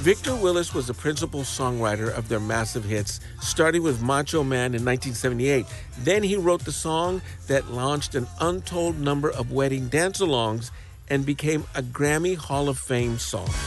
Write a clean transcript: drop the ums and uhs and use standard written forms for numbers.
Victor Willis was the principal songwriter of their massive hits, starting with Macho Man in 1978. Then he wrote the song that launched an untold number of wedding dance-alongs and became a Grammy Hall of Fame song.